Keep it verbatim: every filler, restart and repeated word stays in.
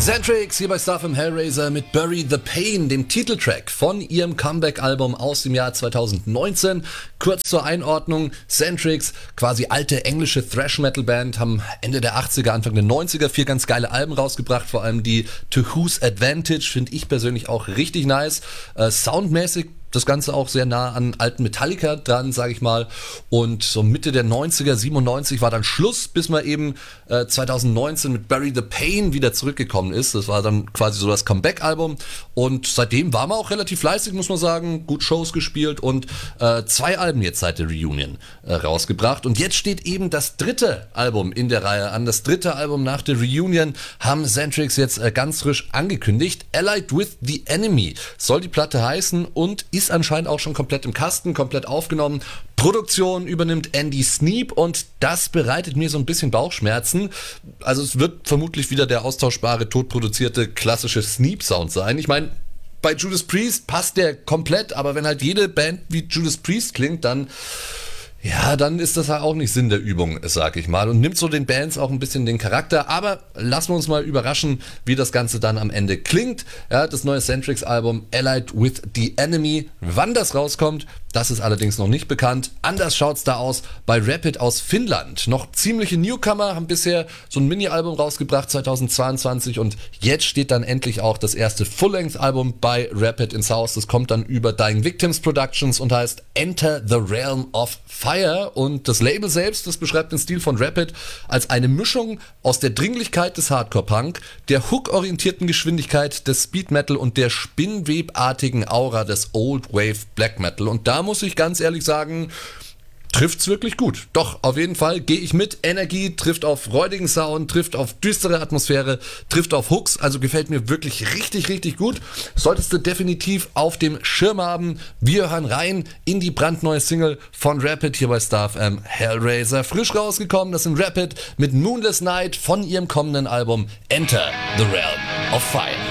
Xentrix hier bei Star F M Hellraiser mit Bury the Pain, dem Titeltrack von ihrem Comeback-Album aus dem Jahr zwanzig neunzehn. Kurz zur Einordnung, Xentrix, quasi alte englische Thrash-Metal-Band, haben Ende der achtziger, Anfang der neunziger vier ganz geile Alben rausgebracht, vor allem die To Whose Advantage finde ich persönlich auch richtig nice. Äh, soundmäßig das Ganze auch sehr nah an alten Metallica dran, sage ich mal. Und so Mitte der neunziger, siebenundneunzig war dann Schluss, bis man eben äh, zwanzig neunzehn mit Bury the Pain wieder zurückgekommen ist. Das war dann quasi so das Comeback-Album. Und seitdem war man auch relativ fleißig, muss man sagen. Gut Shows gespielt und äh, zwei Alben jetzt seit der Reunion äh, rausgebracht. Und jetzt steht eben das dritte Album in der Reihe an. Das dritte Album nach der Reunion haben Xentrix jetzt äh, ganz frisch angekündigt. Allied with the Enemy soll die Platte heißen und ist anscheinend auch schon komplett im Kasten, komplett aufgenommen. Produktion übernimmt Andy Sneap und das bereitet mir so ein bisschen Bauchschmerzen. Also es wird vermutlich wieder der austauschbare, totproduzierte, klassische Sneap-Sound sein. Ich meine, bei Judas Priest passt der komplett, aber wenn halt jede Band wie Judas Priest klingt, dann ja, dann ist das halt auch nicht Sinn der Übung, sag ich mal, und nimmt so den Bands auch ein bisschen den Charakter, aber lassen wir uns mal überraschen, wie das Ganze dann am Ende klingt. Ja, das neue Xentrix-Album Allied with the Enemy, wann das rauskommt, das ist allerdings noch nicht bekannt. Anders schaut's da aus bei Rapid aus Finnland. Noch ziemliche Newcomer, haben bisher so ein Mini-Album rausgebracht zweitausendzweiundzwanzig und jetzt steht dann endlich auch das erste Full-Length-Album bei Rapid ins Haus. Das kommt dann über Dying Victims Productions und heißt Enter the Realm of Fire und das Label selbst, das beschreibt den Stil von Rapid als eine Mischung aus der Dringlichkeit des Hardcore-Punk, der hook-orientierten Geschwindigkeit des Speed-Metal und der spinnwebartigen Aura des Old-Wave-Black-Metal und da muss ich ganz ehrlich sagen, trifft's wirklich gut. Doch, auf jeden Fall gehe ich mit. Energie trifft auf freudigen Sound, trifft auf düstere Atmosphäre, trifft auf Hooks, also gefällt mir wirklich richtig, richtig gut. Solltest du definitiv auf dem Schirm haben. Wir hören rein in die brandneue Single von Rapid hier bei Star F M Hellraiser. Frisch rausgekommen, das sind Rapid mit Moonless Night von ihrem kommenden Album Enter the Realm of Fire.